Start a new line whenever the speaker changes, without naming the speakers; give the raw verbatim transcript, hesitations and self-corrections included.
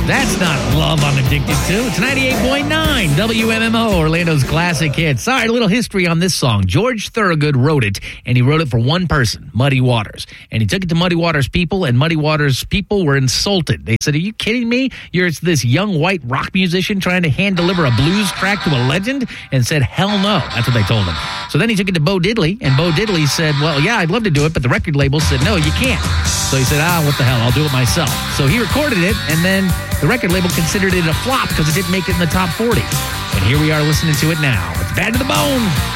That's not love I'm addicted to. It's ninety-eight point nine W M M O, Orlando's classic hits. All right, a little history on this song. George Thorogood wrote it, and he wrote it for one person, Muddy Waters. And he took it to Muddy Waters' people, and Muddy Waters' people were insulted. They said, are you kidding me? You're this young white rock musician trying to hand-deliver a blues track to a legend? And said, hell no. That's what they told him. So then he took it to Bo Diddley, and Bo Diddley said, well, yeah, I'd love to do it, but the record label said, no, you can't. So he said, ah, what the hell, I'll do it myself. So he recorded it, and then the record label considered it a flop because it didn't make it in the top forty. And here we are listening to it now. It's Bad to the Bone.